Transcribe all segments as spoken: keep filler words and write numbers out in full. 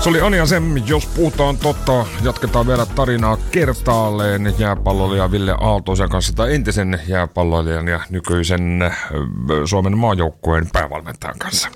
Se oli Anja Sem, jos puhutaan totta. Jatketaan vielä tarinaa kertaalleen jääpalloilija Ville Aaltosen kanssa, tai entisen jääpalloilijan ja nykyisen Suomen maajoukkueen päävalmentajan kanssa.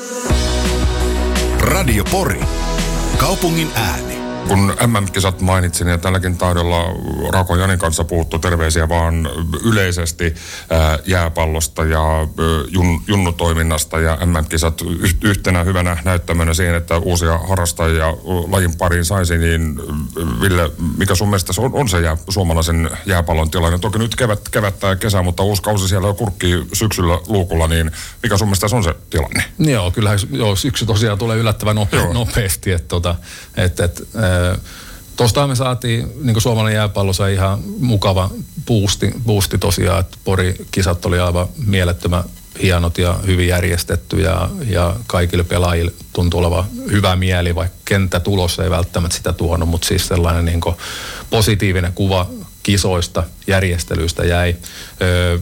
Radio Pori. Kaupungin ääni. Kun M M-kisat mainitsin ja tälläkin taidolla Rauko Janin kanssa puhuttu terveisiä vaan yleisesti ää, jääpallosta ja ää, jun, junnutoiminnasta ja M M-kisat yhtenä hyvänä näyttämönä siihen, että uusia harrastajia lajin pariin saisi, niin Ville, mikä sun mielestä on, on se jää, suomalaisen jääpallon tilanne? Toki nyt kevät, kevättä ja kesä, mutta uusi kausi siellä jo kurkkii syksyllä luukulla, niin mikä sun mielestä on se tilanne? Joo, kyllähän joo, syksy tosiaan tulee yllättävän nope- nopeasti, että tota, et, et, tuosta me saatiin, niin kuin suomalainen jääpallo sai ihan mukava boosti, boosti tosiaan, että Pori-kisat oli aivan mielettömän hienot ja hyvin järjestetty ja, ja kaikille pelaajille tuntui olevan hyvä mieli, vaikka kenttätulos ei välttämättä sitä tuonut, mutta siis sellainen niin kuin positiivinen kuva kisoista, järjestelyistä jäi. Öö,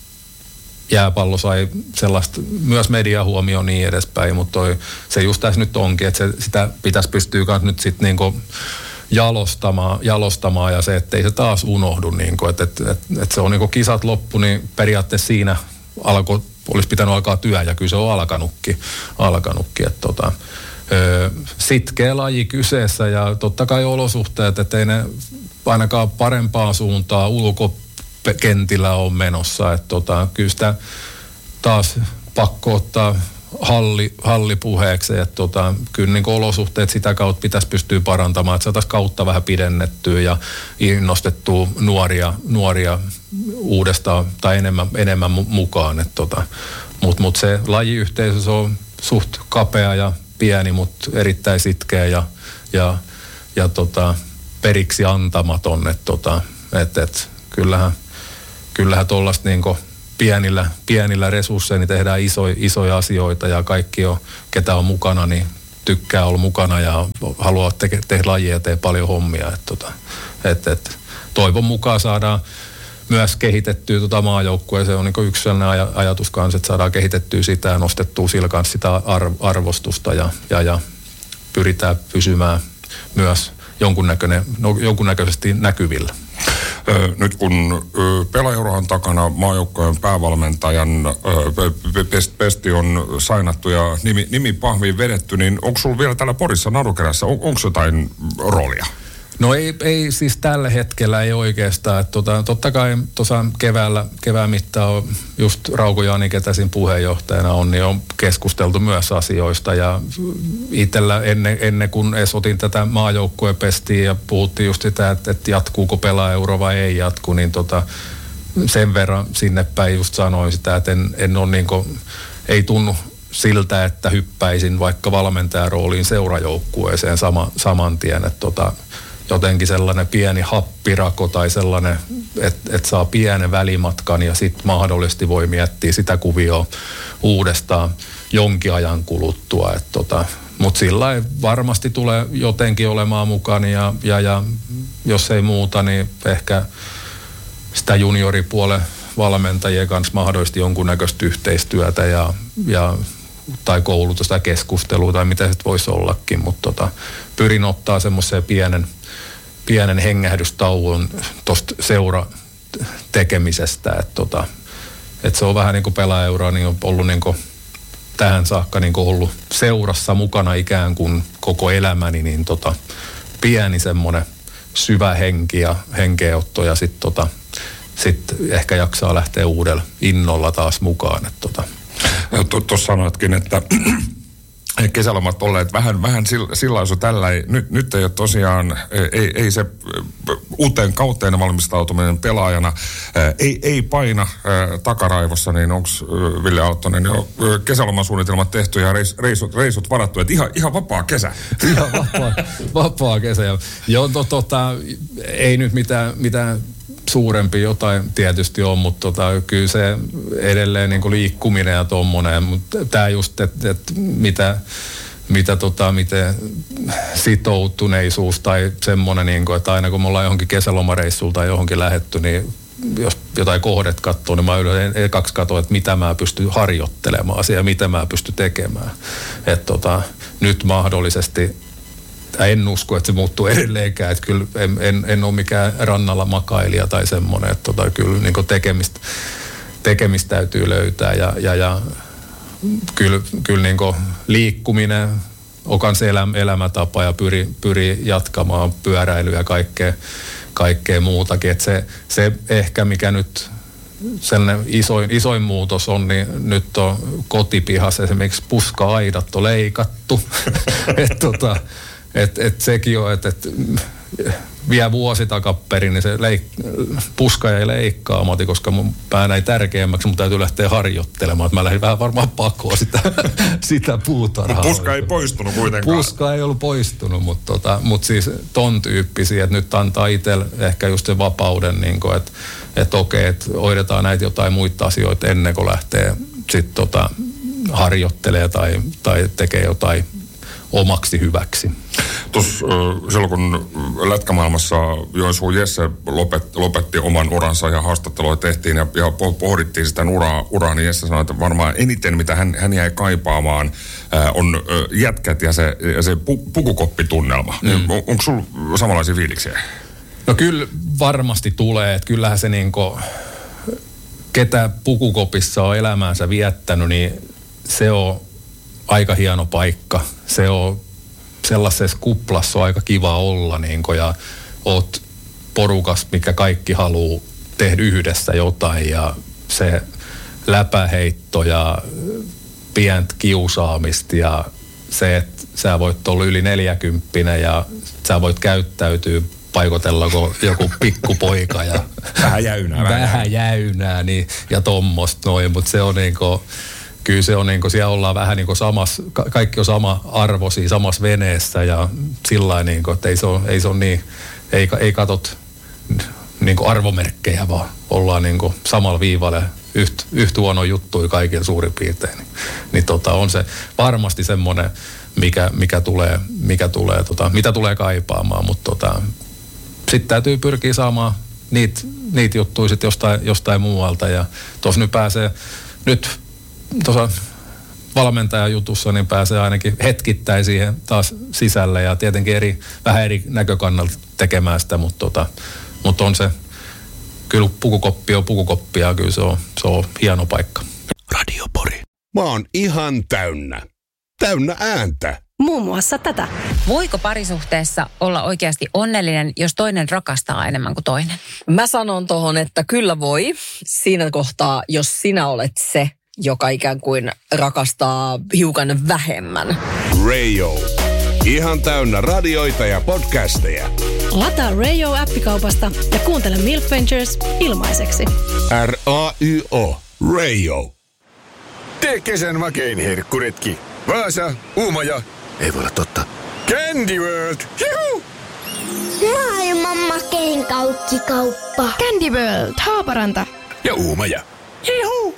Jääpallo sai sellaista myös mediahuomioon niin edespäin, mutta toi, se just tässä nyt onkin, että se, sitä pitäisi pystyä myös nyt sitten niinku jalostamaan, jalostamaan ja se, ettei se taas unohdu, niinku, että et, et, et se on niinku kisat loppu, niin periaatteessa siinä alko, olisi pitänyt alkaa työ ja kyllä se on alkanutkin, alkanutkin että tota, ö, sitkeä laji kyseessä ja totta kai olosuhteet, ettei ne ainakaan parempaa suuntaa ulko kentillä on menossa, että tota, kyllä sitä taas pakko ottaa halli, hallipuheeksi, että tota, kyllä niin olosuhteet sitä kautta pitäisi pystyä parantamaan, että saataisiin kautta vähän pidennettyä ja innostettua nuoria, nuoria uudestaan tai enemmän, enemmän mukaan, että tota, mutta mut se lajiyhteisö se on suht kapea ja pieni, mutta erittäin sitkeä ja, ja, ja tota, periksi antamaton, että tota, et, et, kyllähän Kyllähän tuollaista niin pienillä, pienillä resursseilla niin tehdään isoja, isoja asioita ja kaikki, on, ketä on mukana, niin tykkää olla mukana ja haluaa te- tehdä lajia ja tehdä paljon hommia. Et, tota, et, et, toivon mukaan saadaan myös kehitettyä tota maajoukkueen. Se on niin yksi sellainen aj- ajatus kanssa, että saadaan kehitettyä sitä ja nostettua sillä kanssa sitä ar- arvostusta ja, ja, ja pyritään pysymään myös jonkunnäköinen, no, jonkunnäköisesti näkyvillä. Nyt kun pelaajaurahan takana maajoukkojen päävalmentajan pesti on sainattu ja nimi, nimi pahviin vedetty, niin onko sulla vielä täällä Porissa Narukerässä, on, onko jotain roolia? No ei, ei siis tällä hetkellä ei oikeastaan. Että tota, totta kai tuossa keväällä, kevään mittaan just Rauko Jani, ketä siinä puheenjohtajana on, niin on keskusteltu myös asioista. Ja itsellä ennen, ennen kuin edes otin tätä maajoukkueen pestiin ja puhuttiin just sitä, että, että jatkuuko pelaajaeuro vai ei jatku, niin tota, sen verran sinne päin just sanoin sitä, että en, en ole niin kuin, ei tunnu siltä, että hyppäisin vaikka valmentajan rooliin seurajoukkueeseen sama, saman tien, että tota, jotenkin sellainen pieni happirako tai sellainen, että et saa pienen välimatkan ja sitten mahdollisesti voi miettiä sitä kuvioa uudestaan jonkin ajan kuluttua. Tota, mutta sillä varmasti tulee jotenkin olemaan mukana ja, ja, ja jos ei muuta, niin ehkä sitä junioripuolen valmentajien kanssa mahdollisesti jonkunnäköistä yhteistyötä ja, ja tai koulutusta tai keskustelua tai mitä se voisi ollakin, mutta tota, pyrin ottaa semmoisen pienen pienen hengähdystauon tuosta seura tekemisestä, että tota, et se on vähän niin kuin pelaajaura, niin on ollut niin kuin tähän saakka niin kuin ollut seurassa mukana ikään kuin koko elämäni, niin tota, pieni semmoinen syvä henki ja henkeotto ja sitten tota, sit ehkä jaksaa lähteä uudella innolla taas mukaan. Tota. Tuossa sanoitkin, että kesälomat olleet vähän, vähän sillaisu tällä. Nyt, nyt ei ole tosiaan, ei, ei se uuteen kauteen valmistautuminen pelaajana, ei, ei paina takaraivossa, niin onko Ville Aaltonen jo kesälomasuunnitelmat tehty ja reis, reisut, reisut varattu, että ihan, ihan vapaa kesä. Ihan vapaa, vapaa kesä. Joo, to, tota, ei nyt mitään, mitään suurempi jotain tietysti on, mutta tota, kyllä se edelleen niin kuin liikkuminen ja tommoinen, mutta tämä just, että et mitä, mitä tota, miten sitoutuneisuus tai semmoinen, niin kuin, että aina kun me ollaan johonkin kesälomareissulla tai johonkin lähetty, niin jos jotain kohdet katsoo, niin mä yleensä kaksi katsoa, että mitä mä pystyn harjoittelemaan asiaa, mitä mä pystyn tekemään. Että tota, nyt mahdollisesti en usko, että se muuttuu edelleenkään. Että kyllä en, en, en ole mikään rannalla makailija tai semmoinen, että tota, kyllä niin kuin tekemistä, tekemistä täytyy löytää ja, ja, ja kyllä, kyllä niin kuin liikkuminen on se elämä, elämätapa ja pyri, pyri jatkamaan pyöräilyä ja kaikkea, kaikkea muutakin. Että se, se ehkä mikä nyt sellainen isoin, isoin muutos on, niin nyt on kotipihassa esimerkiksi puska-aidat on leikattu. että tota, et, et sekin on, että et, vielä vuosi takaperin, niin se leik- puska ei leikkaamati, koska mun pää näin tärkeämmäksi, mun täytyy lähteä harjoittelemaan. Että mä lähdin vähän varmaan pakoon sitä, sitä puutarhaa. Puska ei poistunut kuitenkaan. Puska ei ollut poistunut, mutta tota, mut siis ton tyyppisiä, että nyt antaa itsellä ehkä just sen vapauden, niin kun, että et okei, että hoidetaan näitä jotain muita asioita ennen kuin lähtee sitten tota, harjoittelee tai, tai tekee jotain omaksi hyväksi. Tuossa silloin kun lätkämaailmassa Joensuun Jesse lopet, lopetti oman uransa ja haastattelua tehtiin ja, ja pohdittiin sitä uraa, uraa, niin Jesse sanoi, että varmaan eniten mitä hän, hän jäi kaipaamaan ää, on ä, jätkät ja se, ja se pu, pukukoppitunnelma. Mm. On, onko sulla samanlaisia fiiliksiä? No kyllä varmasti tulee, että kyllähän se niinku, ketä pukukopissa on elämäänsä viettänyt, niin se on aika hieno paikka. Se on sellaisessa kuplassa on aika kiva olla niin kun, ja oot porukas, mikä kaikki haluaa tehdä yhdessä jotain ja se läpäheitto ja pientä kiusaamista ja se, että sä voit olla yli neljäkymppinen ja sä voit käyttäytyä paikotella kuin joku pikkupoika ja vähän jäynää. vähän jäynää niin, ja tommoista noin, mutta se on niinku kyllä se on niin kuin, siellä ollaan vähän niin kuin samassa, kaikki on sama arvoisia, samassa veneessä ja sillä niin kuin, että ei se ole, ei se ole niin, ei, ei katot niin kuin arvomerkkejä, vaan ollaan niin kuin samalla viivalla yhtä yht huono juttui kaikilla suurin piirtein. Niin, niin tota, on se varmasti semmoinen, mikä, mikä tulee, mikä tulee tota, mitä tulee kaipaamaan, mutta tota, sitten täytyy pyrkiä saamaan niitä niit juttuja sitten jostain, jostain muualta ja tuossa nyt pääsee, nyt tuossa valmentajan jutussa niin pääsee ainakin hetkittäin siihen taas sisälle ja tietenkin eri, vähän eri näkökannalta tekemään sitä, mutta, tota, mutta on se, kyllä pukukoppi on pukukoppia ja kyllä se on, se on hieno paikka. Radio Pori. Mä oon ihan täynnä. Täynnä ääntä. Muun muassa tätä. Voiko parisuhteessa olla oikeasti onnellinen, jos toinen rakastaa enemmän kuin toinen? Mä sanon tohon, että kyllä voi. Siinä kohtaa, jos sinä olet se, joka ikään kuin rakastaa hiukan vähemmän. Radio. Ihan täynnä radioita ja podcasteja. Lataa Radio-appikaupasta ja kuuntele Milk Ventures ilmaiseksi. R A Y O. Radio. Tee kesän makein herkkuretki. Vaasa, Uumaja. Ei voi olla totta. Candy World. Juhu! Maailman makein kauppikauppa. Candy World, Haaparanta. Ja Uumaja. Juhu!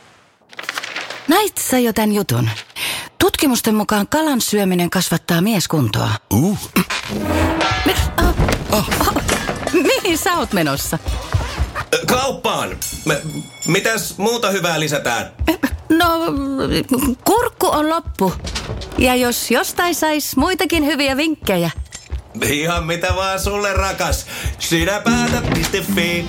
Näit sä jo tän jutun? Tutkimusten mukaan kalan syöminen kasvattaa mieskuntoa. Uh. Me, oh, oh, oh. Mihin sä oot menossa? Kauppaan! Me, mitäs muuta hyvää lisätään? No, kurkku on loppu. Ja jos jostain sais muitakin hyviä vinkkejä. Ihan mitä vaan sulle, rakas. Sinä päätät piste fi.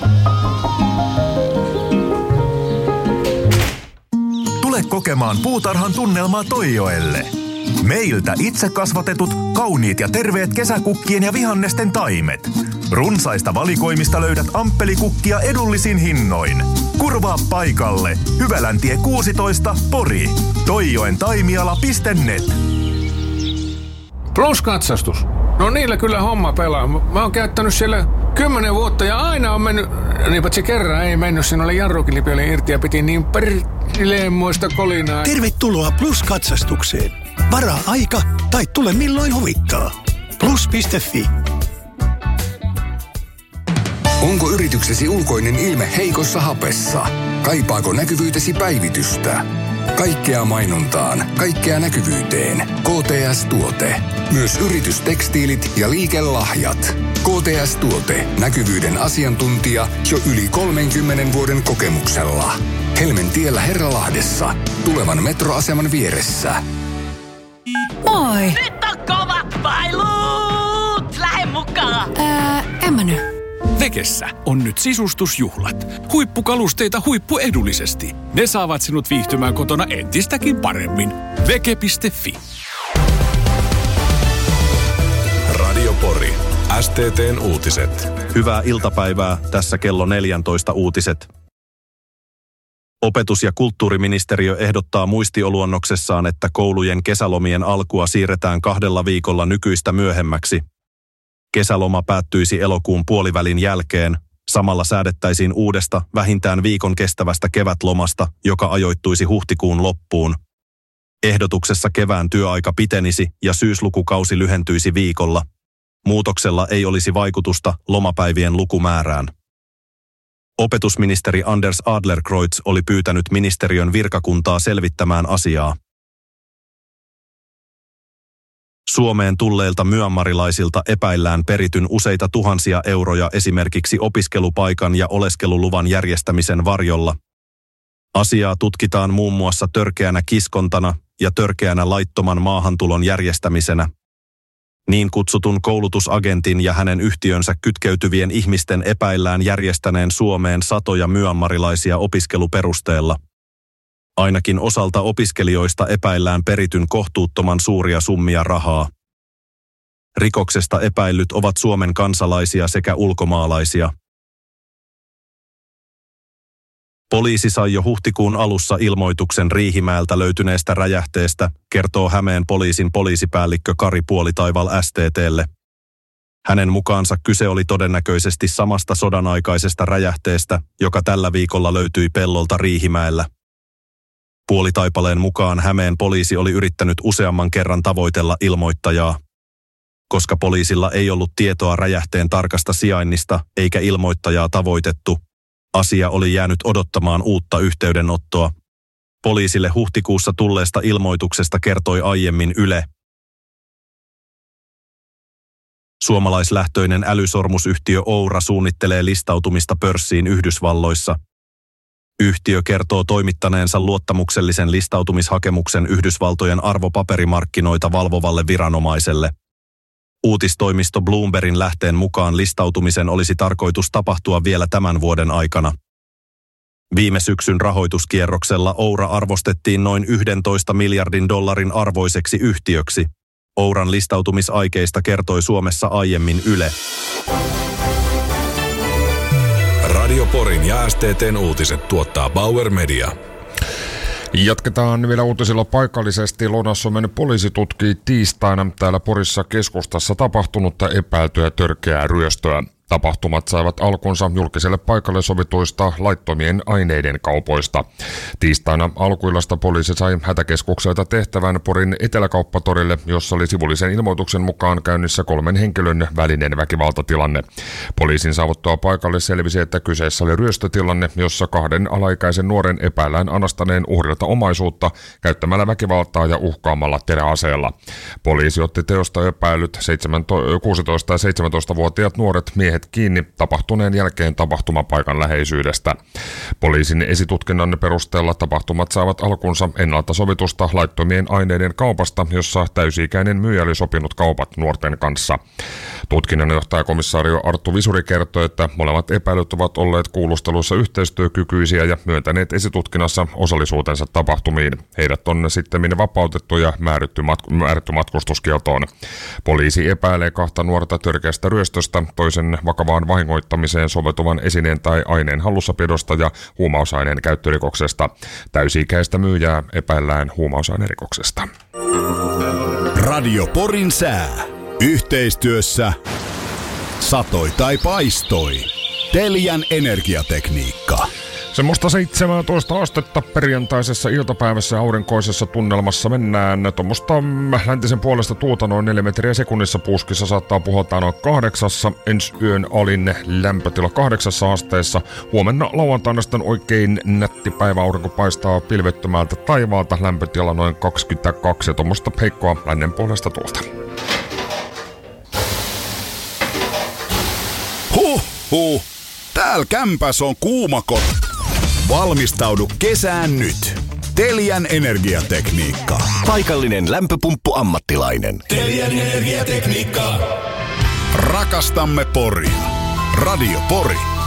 Tule kokemaan puutarhan tunnelmaa Toijoelle. Meiltä itse kasvatetut, kauniit ja terveet kesäkukkien ja vihannesten taimet. Runsaista valikoimista löydät amppelikukkia edullisin hinnoin. Kurvaa paikalle. Hyväläntie kuusitoista, Pori. toijoen taimiala piste net. Plus-katsastus. No niillä kyllä homma pelaa. Mä oon käyttänyt siellä kymmenen vuotta ja aina on mennyt, niin patsi kerran ei mennyt, siinä oli jarrukilpi oli irti ja piti niin perleemmoista kolinaa. Tervetuloa Plus-katsastukseen. Varaa aika tai tule milloin huvittaa. plus piste fi. Onko yrityksesi ulkoinen ilme heikossa hapessa? Kaipaako näkyvyytesi päivitystä? Kaikkea mainontaan, kaikkea näkyvyyteen. K T S-tuote. Myös yritystekstiilit ja liikelahjat. K T S-tuote. Näkyvyyden asiantuntija jo yli kolmenkymmenen vuoden kokemuksella. Helmentiellä Herralahdessa. Tulevan metroaseman vieressä. Moi! Nyt on kovat pailut! En mä nyt. Vekessä on nyt sisustusjuhlat. Huippukalusteita huippuedullisesti. Ne saavat sinut viihtymään kotona entistäkin paremmin. Veke piste fi. Radio Pori. S T T:n uutiset. Hyvää iltapäivää. Tässä kello neljätoista uutiset. Opetus- ja kulttuuriministeriö ehdottaa muistioluonnoksessaan, että koulujen kesälomien alkua siirretään kahdella viikolla nykyistä myöhemmäksi. Kesäloma päättyisi elokuun puolivälin jälkeen. Samalla säädettäisiin uudesta, vähintään viikon kestävästä kevätlomasta, joka ajoittuisi huhtikuun loppuun. Ehdotuksessa kevään työaika pitenisi ja syyslukukausi lyhentyisi viikolla. Muutoksella ei olisi vaikutusta lomapäivien lukumäärään. Opetusministeri Anders Adlercreutz oli pyytänyt ministeriön virkakuntaa selvittämään asiaa. Suomeen tulleilta myanmarilaisilta epäillään perityn useita tuhansia euroja esimerkiksi opiskelupaikan ja oleskeluluvan järjestämisen varjolla. Asiaa tutkitaan muun muassa törkeänä kiskontana ja törkeänä laittoman maahantulon järjestämisenä. Niin kutsutun koulutusagentin ja hänen yhtiönsä kytkeytyvien ihmisten epäillään järjestäneen Suomeen satoja myanmarilaisia opiskeluperusteella. Ainakin osalta opiskelijoista epäillään perityn kohtuuttoman suuria summia rahaa. Rikoksesta epäillyt ovat Suomen kansalaisia sekä ulkomaalaisia. Poliisi sai jo huhtikuun alussa ilmoituksen Riihimäeltä löytyneestä räjähteestä, kertoo Hämeen poliisin poliisipäällikkö Kari Puolitaival S T T:lle. Hänen mukaansa kyse oli todennäköisesti samasta sodanaikaisesta räjähteestä, joka tällä viikolla löytyi pellolta Riihimäellä. Puolitaipaleen mukaan Hämeen poliisi oli yrittänyt useamman kerran tavoitella ilmoittajaa. Koska poliisilla ei ollut tietoa räjähteen tarkasta sijainnista eikä ilmoittajaa tavoitettu, asia oli jäänyt odottamaan uutta yhteydenottoa. Poliisille huhtikuussa tulleesta ilmoituksesta kertoi aiemmin Yle. Suomalaislähtöinen älysormusyhtiö Oura suunnittelee listautumista pörssiin Yhdysvalloissa. Yhtiö kertoo toimittaneensa luottamuksellisen listautumishakemuksen Yhdysvaltojen arvopaperimarkkinoita valvovalle viranomaiselle. Uutistoimisto Bloombergin lähteen mukaan listautumisen olisi tarkoitus tapahtua vielä tämän vuoden aikana. Viime syksyn rahoituskierroksella Oura arvostettiin noin yksitoista miljardin dollarin arvoiseksi yhtiöksi. Ouran listautumisaikeista kertoi Suomessa aiemmin Yle. Radio Porin ja S T T:n uutiset tuottaa Bauer Media. Jatketaan vielä uutisilla paikallisesti. Lounais-Suomen poliisi tutkii tiistaina täällä Porissa keskustassa tapahtunutta epäiltyä törkeää ryöstöä. Tapahtumat saivat alkunsa julkiselle paikalle sovituista laittomien aineiden kaupoista. Tiistaina alkuillasta poliisi sai hätäkeskukselta tehtävän Porin Eteläkauppatorille, jossa oli sivullisen ilmoituksen mukaan käynnissä kolmen henkilön välinen väkivaltatilanne. Poliisin saavuttua paikalle selvisi, että kyseessä oli ryöstötilanne, jossa kahden alaikäisen nuoren epäillään anastaneen uhrilta omaisuutta käyttämällä väkivaltaa ja uhkaamalla teräaseella. Poliisi otti teosta epäilyt kuusitoista- ja seitsemäntoistavuotiaat nuoret miehet kiinni tapahtuneen jälkeen tapahtumapaikan läheisyydestä. Poliisin esitutkinnan perusteella tapahtumat saavat alkunsa ennalta sovitusta laittomien aineiden kaupasta, jossa täysi-ikäinen myyjä oli sopinut kaupat nuorten kanssa. Tutkinnanjohtaja komisario Arttu Visuri kertoi, että molemmat epäilyt ovat olleet kuulusteluissa yhteistyökykyisiä ja myöntäneet esitutkinnassa osallisuutensa tapahtumiin. Heidät on sittemmin vapautettu ja määrätty, matk- määrätty matkustuskieltoon. Poliisi epäilee kahta nuorta törkeästä ryöstöstä, toisen vakavaan vahingoittamiseen soveltuvan esineen tai aineen hallussapidosta ja huumausaineen käyttörikoksesta. Täysi-ikäistä myyjää epäillään huumausainerikoksesta. Radio Porin sää. Yhteistyössä satoi tai paistoi. Telian energiatekniikka. Semmoista seitsemäntoista astetta perjantaisessa iltapäivässä aurinkoisessa tunnelmassa mennään. Tuommoista läntisen puolesta tuulta noin neljä metriä sekunnissa, puuskissa saattaa puhaltaa noin kahdeksassa. Ensi yön alin lämpötila kahdeksassa asteessa. Huomenna lauantaina sitten oikein nätti päivä, aurinko paistaa pilvettömältä taivaalta. Lämpötila noin kaksikymmentäkaksi ja tuommoista heikkoa lännen puolesta tuulta. Huh, huh. Täällä kämpäs on kuumakot. Valmistaudu kesään nyt. Telian energiatekniikka. Paikallinen lämpöpumppu-ammattilainen. Telian energiatekniikka. Rakastamme Poria. Radio Pori.